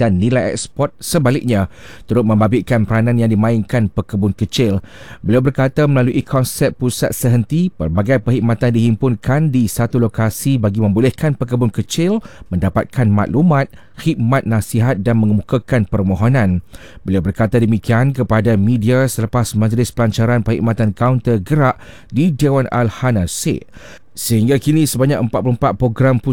dan nilai ekspor sebaliknya turut membabitkan peranan yang dimainkan pekebun kecil. Beliau berkata melalui konsep pusat sehenti, pelbagai perkhidmatan dihimpunkan di satu lokasi bagi membolehkan pekebun kecil mendapatkan maklumat, khidmat nasihat dan mengemukakan permohonan. Beliau berkata demikian kepada media selepas Majlis Pelancaran Perkhidmatan Kaunter Gerak di Dewan Al-Hanasik. Sehingga kini sebanyak 44 program